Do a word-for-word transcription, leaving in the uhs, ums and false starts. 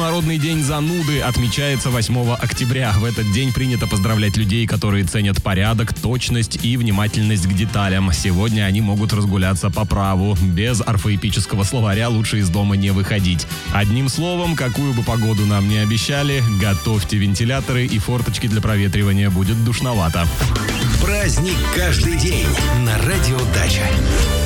Международный день зануды отмечается восьмого октября. В этот день принято поздравлять людей, которые ценят порядок, точность и внимательность к деталям. Сегодня они могут разгуляться по праву. Без орфоэпического словаря лучше из дома не выходить. Одним словом, какую бы погоду нам ни обещали, готовьте вентиляторы и форточки для проветривания, будет душновато. Праздник каждый день на Радио Дача.